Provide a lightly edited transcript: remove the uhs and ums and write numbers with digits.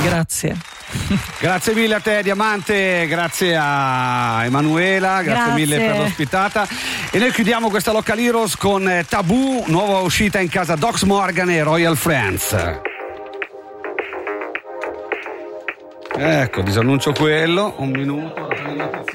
Grazie. Grazie mille a te Diamante, grazie a Emanuela, grazie mille per l'ospitata. E noi chiudiamo questa Local Heroes con Taboo, nuova uscita in casa Dox Morgan e Royal Friends. Ecco, disannuncio quello, un minuto.